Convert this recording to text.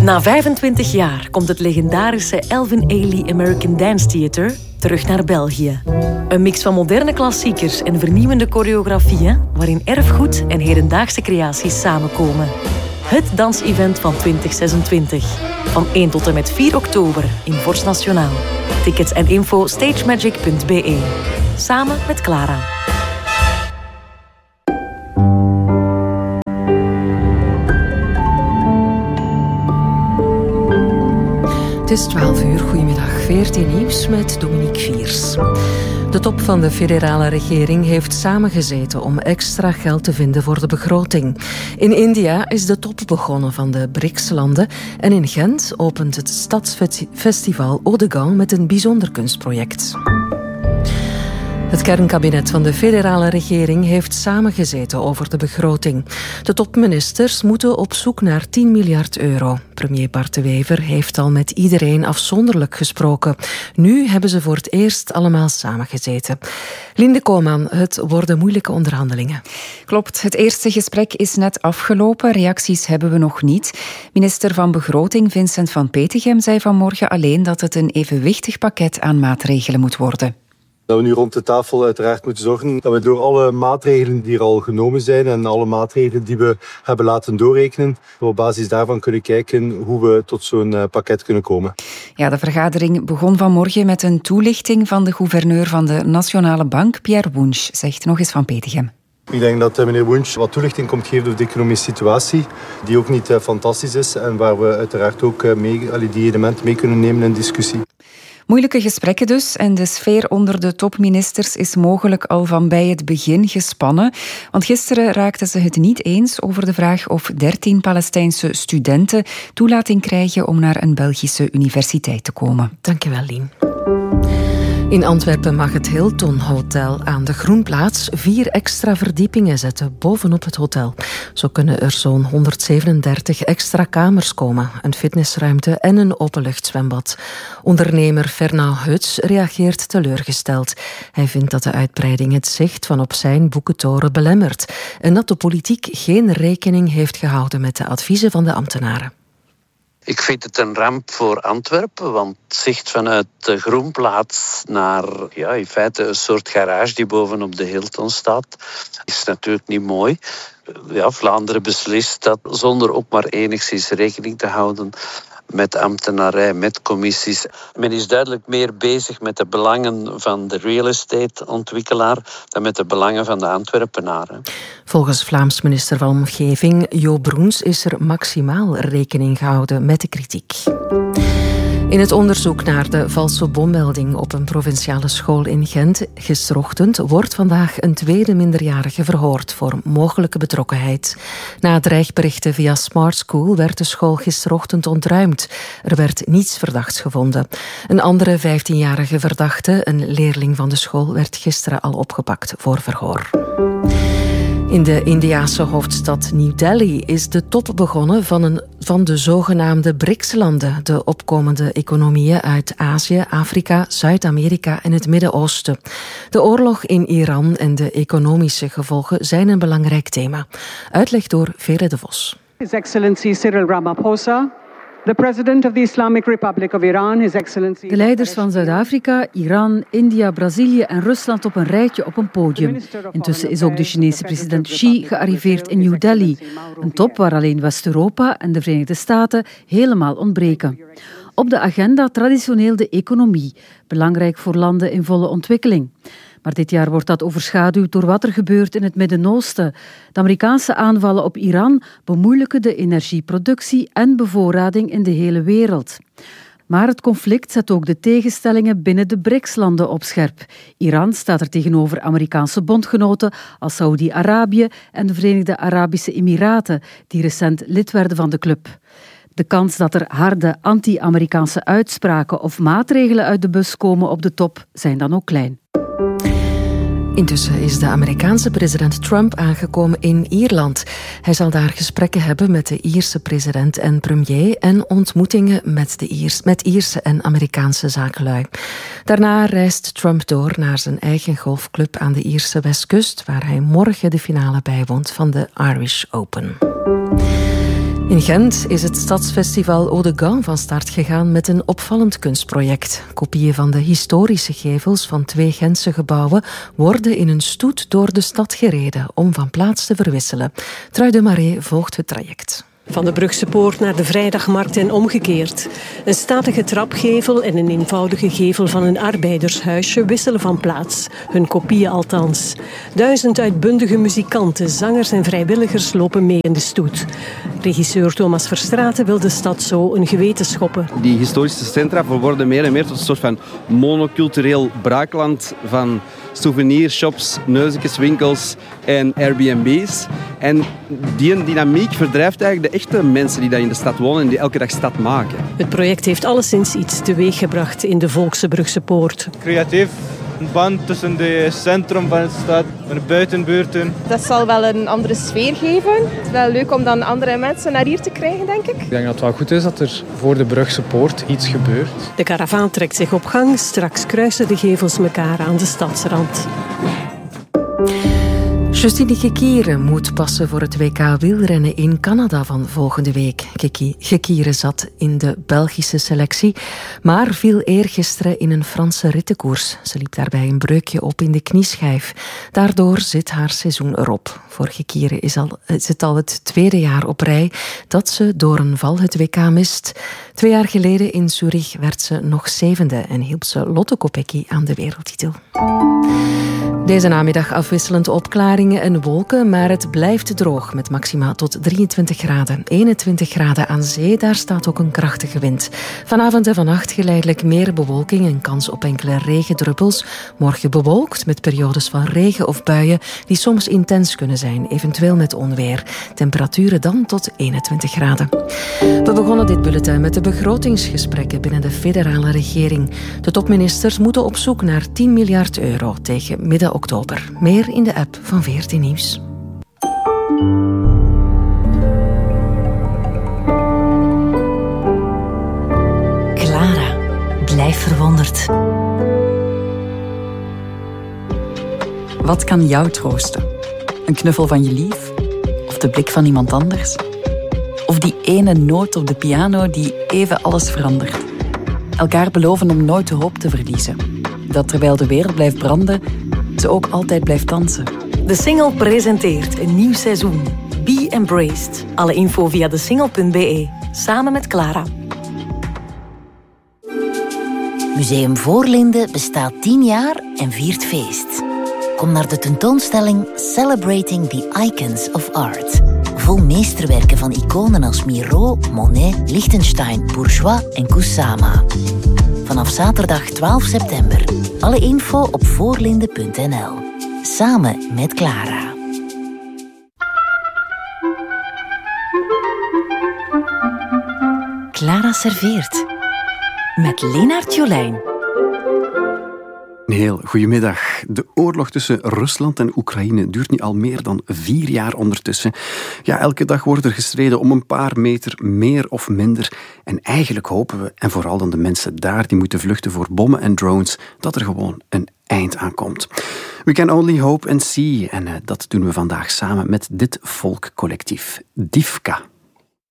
Na 25 jaar komt het legendarische Alvin Ailey American Dance Theatre terug naar België. Een mix van moderne klassiekers en vernieuwende choreografieën waarin erfgoed en hedendaagse creaties samenkomen. Het dansevent van 2026. Van 1 tot en met 4 oktober in Vorst Nationaal. Tickets en info stagemagic.be. Samen met Clara. Het is 12 uur. Goedemiddag. VRT Nieuws met Dominique Viers. De top van de federale regering heeft samengezeten om extra geld te vinden voor de begroting. In India is de top begonnen van de BRICS-landen en in Gent opent het stadsfestival Eau de Gand met een bijzonder kunstproject. Het kernkabinet van de federale regering heeft samengezeten over de begroting. De topministers moeten op zoek naar 10 miljard euro. Premier Bart De Wever heeft al met iedereen afzonderlijk gesproken. Nu hebben ze voor het eerst allemaal samengezeten. Linde Koolman, het worden moeilijke onderhandelingen. Klopt, het eerste gesprek is net afgelopen. Reacties hebben we nog niet. Minister van Begroting Vincent van Petegem zei vanmorgen alleen dat het een evenwichtig pakket aan maatregelen moet worden. Dat we nu rond de tafel uiteraard moeten zorgen dat we door alle maatregelen die er al genomen zijn en alle maatregelen die we hebben laten doorrekenen, op basis daarvan kunnen kijken hoe we tot zo'n pakket kunnen komen. Ja, de vergadering begon vanmorgen met een toelichting van de gouverneur van de Nationale Bank, Pierre Wunsch, zegt nog eens Van Petegem. Ik denk dat meneer Wunsch wat toelichting komt geven over de economische situatie, die ook niet fantastisch is en waar we uiteraard ook die elementen mee kunnen nemen in discussie. Moeilijke gesprekken dus en de sfeer onder de topministers is mogelijk al van bij het begin gespannen. Want gisteren raakten ze het niet eens over de vraag of 13 Palestijnse studenten toelating krijgen om naar een Belgische universiteit te komen. Dankjewel, Lien. In Antwerpen mag het Hilton Hotel aan de Groenplaats 4 extra verdiepingen zetten bovenop het hotel. Zo kunnen er zo'n 137 extra kamers komen, een fitnessruimte en een openluchtzwembad. Ondernemer Fernand Huts reageert teleurgesteld. Hij vindt dat de uitbreiding het zicht van op zijn Boekentoren belemmert en dat de politiek geen rekening heeft gehouden met de adviezen van de ambtenaren. Ik vind het een ramp voor Antwerpen, want het zicht vanuit de Groenplaats naar in feite een soort garage die bovenop de Hilton staat, is natuurlijk niet mooi. Ja, Vlaanderen beslist dat zonder ook maar enigszins rekening te houden met ambtenarij, met commissies. Men is duidelijk meer bezig met de belangen van de real estate ontwikkelaar dan met de belangen van de Antwerpenaren. Volgens Vlaams minister van Omgeving Jo Broens is er maximaal rekening gehouden met de kritiek. In het onderzoek naar de valse bommelding op een provinciale school in Gent gisterochtend wordt vandaag een tweede minderjarige verhoord voor mogelijke betrokkenheid. Na dreigberichten via Smart School werd de school gisterochtend ontruimd. Er werd niets verdachts gevonden. Een andere 15-jarige verdachte, een leerling van de school, werd gisteren al opgepakt voor verhoor. In de Indiase hoofdstad New Delhi is de top begonnen van de zogenaamde BRICS-landen, de opkomende economieën uit Azië, Afrika, Zuid-Amerika en het Midden-Oosten. De oorlog in Iran en de economische gevolgen zijn een belangrijk thema. Uitleg door Vere de Vos. His Excellency Cyril Ramaphosa, the President of the Islamic Republic of Iran, His Excellency. De leiders van Zuid-Afrika, Iran, India, Brazilië en Rusland op een rijtje op een podium. Intussen is ook de Chinese president Xi gearriveerd in New Delhi. Een top waar alleen West-Europa en de Verenigde Staten helemaal ontbreken. Op de agenda traditioneel de economie, belangrijk voor landen in volle ontwikkeling. Maar dit jaar wordt dat overschaduwd door wat er gebeurt in het Midden-Oosten. De Amerikaanse aanvallen op Iran bemoeilijken de energieproductie en bevoorrading in de hele wereld. Maar het conflict zet ook de tegenstellingen binnen de BRICS-landen op scherp. Iran staat er tegenover Amerikaanse bondgenoten als Saoedi-Arabië en de Verenigde Arabische Emiraten, die recent lid werden van de club. De kans dat er harde anti-Amerikaanse uitspraken of maatregelen uit de bus komen op de top zijn dan ook klein. Intussen is de Amerikaanse president Trump aangekomen in Ierland. Hij zal daar gesprekken hebben met de Ierse president en premier en ontmoetingen met Ierse en Amerikaanse zakenlui. Daarna reist Trump door naar zijn eigen golfclub aan de Ierse westkust, waar hij morgen de finale bijwoont van de Irish Open. In Gent is het Stadsfestival Eau de Gand van start gegaan met een opvallend kunstproject. Kopieën van de historische gevels van 2 Gentse gebouwen worden in een stoet door de stad gereden om van plaats te verwisselen. Trui de Marais volgt het traject. Van de Brugse Poort naar de Vrijdagmarkt en omgekeerd. Een statige trapgevel en een eenvoudige gevel van een arbeidershuisje wisselen van plaats. Hun kopieën althans. 1000 uitbundige muzikanten, zangers en vrijwilligers lopen mee in de stoet. Regisseur Thomas Verstraeten wil de stad zo een geweten schoppen. Die historische centra worden meer en meer tot een soort van monocultureel braakland van souvenirshops, neuzekeswinkels en Airbnb's. En die dynamiek verdrijft eigenlijk de echte mensen die daar in de stad wonen en die elke dag stad maken. Het project heeft alleszins iets teweeggebracht in de Volkse Brugse Poort. Creatief, een band tussen het centrum van de stad en de buitenbuurten. Dat zal wel een andere sfeer geven. Het is wel leuk om dan andere mensen naar hier te krijgen, denk ik. Ik denk dat het wel goed is dat er voor de Brugse Poort iets gebeurt. De karavaan trekt zich op gang. Straks kruisen de gevels elkaar aan de stadsrand. Justine Gekiere moet passen voor het WK wielrennen in Canada van volgende week. Gekiere zat in de Belgische selectie, maar viel eergisteren in een Franse rittenkoers. Ze liep daarbij een breukje op in de knieschijf. Daardoor zit haar seizoen erop. Voor Gekiere is het al het 2e jaar op rij dat ze door een val het WK mist. 2 jaar geleden in Zurich werd ze nog 7e en hielp ze Lotte Kopecky aan de wereldtitel. Deze namiddag afwisselend opklaringen en wolken, maar het blijft droog met maxima tot 23 graden. 21 graden aan zee, daar staat ook een krachtige wind. Vanavond en vannacht geleidelijk meer bewolking en kans op enkele regendruppels. Morgen bewolkt met periodes van regen of buien die soms intens kunnen zijn, eventueel met onweer. Temperaturen dan tot 21 graden. We begonnen dit bulletin met de begrotingsgesprekken binnen de federale regering. De topministers moeten op zoek naar 10 miljard euro tegen midden oktober. Meer in de app van VRT Nieuws. Clara, blijf verwonderd. Wat kan jou troosten? Een knuffel van je lief? Of de blik van iemand anders? Of die ene noot op de piano die even alles verandert? Elkaar beloven om nooit de hoop te verliezen. Dat terwijl de wereld blijft branden, ze ook altijd blijft dansen. De Singel presenteert een nieuw seizoen. Be Embraced. Alle info via desingel.be. Samen met Clara. Museum Voorlinden bestaat 10 jaar en viert feest. Kom naar de tentoonstelling Celebrating the Icons of Art. Vol meesterwerken van iconen als Miro, Monet, Liechtenstein, Bourgeois en Kusama. Vanaf zaterdag 12 september. Alle info op voorlinden.nl. Samen met Clara. Clara serveert. Met Lenaert Jolijn. Een heel goedemiddag. De oorlog tussen Rusland en Oekraïne duurt nu al meer dan 4 jaar ondertussen. Ja, elke dag wordt er gestreden om een paar meter meer of minder. En eigenlijk hopen we, en vooral dan de mensen daar die moeten vluchten voor bommen en drones, dat er gewoon een eind aan komt. We can only hope and see. En dat doen we vandaag samen met dit volkcollectief, Divka.